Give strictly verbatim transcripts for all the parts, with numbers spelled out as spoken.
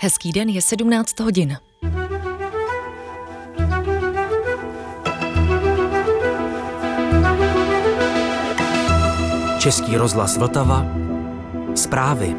Hezký den, je sedmnáct hodin. Český rozhlas Vltava. Zprávy.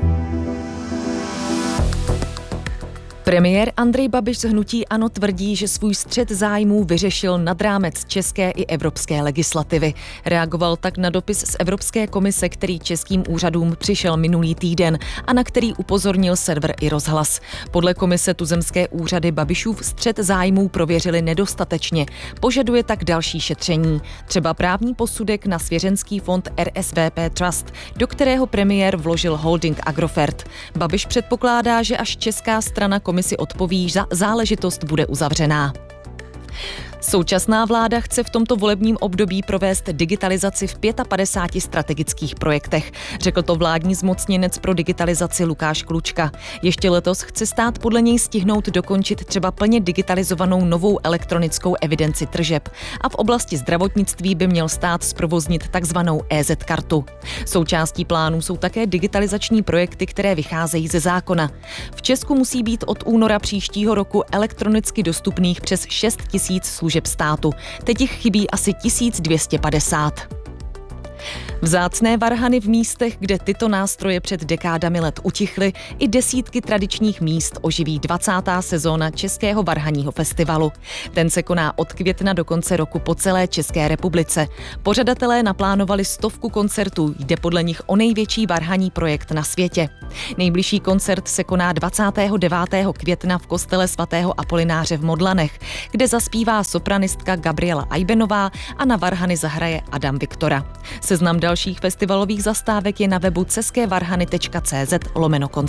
Premiér Andrej Babiš z hnutí ANO tvrdí, že svůj střet zájmů vyřešil nad rámec české i evropské legislativy. Reagoval tak na dopis z Evropské komise, který českým úřadům přišel minulý týden a na který upozornil server i Rozhlas. Podle komise tuzemské úřady Babišův střet zájmů prověřili nedostatečně. Požaduje tak další šetření. Třeba právní posudek na svěřenský fond R S V P Trust, do kterého premiér vložil holding Agrofert. Babiš předpokládá, že až česká strana komisi odpoví, že záležitost bude uzavřená. Současná vláda chce v tomto volebním období provést digitalizaci v padesáti pěti strategických projektech. Řekl to vládní zmocněnec pro digitalizaci Lukáš Klučka. Ještě letos chce stát podle něj stihnout dokončit třeba plně digitalizovanou novou elektronickou evidenci tržeb. A v oblasti zdravotnictví by měl stát zprovoznit takzvanou E Z kartu. Součástí plánů jsou také digitalizační projekty, které vycházejí ze zákona. V Česku musí být od února příštího roku elektronicky dostupných přes šest tisíc služeb státu. Teď jich chybí asi tisíc dvě stě padesát. Vzácné varhany v místech, kde tyto nástroje před dekádami let utichly, i desítky tradičních míst oživí dvacátá sezóna Českého varhanního festivalu. Ten se koná od května do konce roku po celé České republice. Pořadatelé naplánovali stovku koncertů, jde podle nich o největší varhanní projekt na světě. Nejbližší koncert se koná dvacátého devátého května v kostele svatého Apolináře v Modlanech, kde zaspívá sopranistka Gabriela Ajbenová a na varhany zahraje Adam Viktora. Seznam dalších festivalových zastávek je na webu ceskévarhany tečka cé zet lomeno koncert.